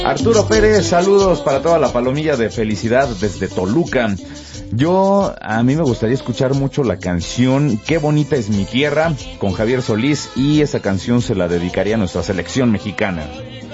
Arturo Pérez, saludos para toda la palomilla de felicidad desde Toluca. A mí me gustaría escuchar mucho la canción Qué bonita es mi tierra con Javier Solís, y esa canción se la dedicaría a nuestra selección mexicana.